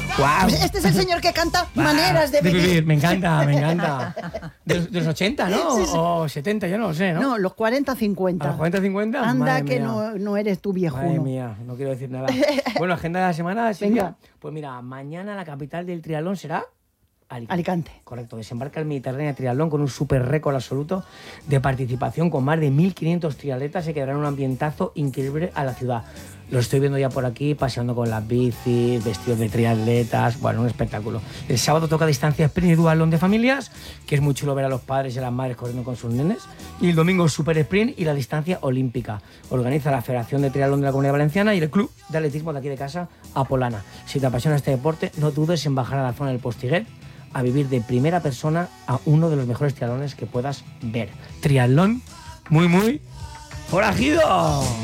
Guau. Este es el señor que canta Maneras de vivir. Me encanta. De los 80, ¿no? Sí. O 70, yo no lo sé, ¿no? No, los 40-50. ¿A los 40-50? Anda, Madre que mía. no eres tú viejuno. Madre mía, no quiero decir nada. Bueno, agenda de la semana, Silvia. Venga. Pues mira, mañana la capital del triatlón será Alicante. Correcto, desembarca el Mediterráneo Triatlón con un super récord absoluto de participación con más de 1.500 triatletas. Se quedará un ambientazo increíble a la ciudad. Lo estoy viendo ya por aquí, paseando con las bicis, vestidos de triatletas, bueno, un espectáculo. El sábado toca distancia sprint y duatlón de familias, que es muy chulo ver a los padres y a las madres corriendo con sus nenes. Y el domingo super sprint y la distancia olímpica. Organiza la Federación de Triatlón de la Comunidad Valenciana y el Club de Atletismo de aquí de casa, Apolana. Si te apasiona este deporte, no dudes en bajar a la zona del Postiguet a vivir de primera persona a uno de los mejores triatlones que puedas ver. Triatlón muy forajido.